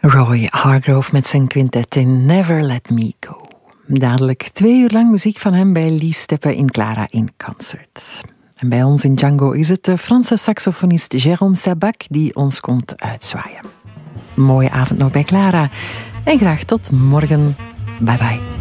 Roy Hargrove met zijn quintet in Never Let Me Go. Dadelijk 2 uur lang muziek van hem bij Lies Steppe in Clara in Concert. En bij ons in Django is het de Franse saxofonist Jérôme Sabac die ons komt uitzwaaien. Mooie avond nog bij Clara en graag tot morgen. Bye bye.